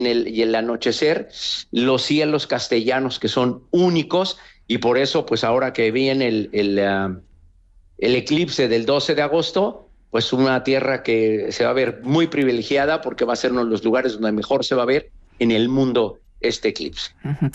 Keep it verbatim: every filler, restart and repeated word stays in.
el, y el anochecer, los cielos castellanos que son únicos, y por eso, pues ahora que viene el, el, uh, el eclipse del doce de agosto, pues una tierra que se va a ver muy privilegiada porque va a ser uno de los lugares donde mejor se va a ver en el mundo este eclipse. Ujú.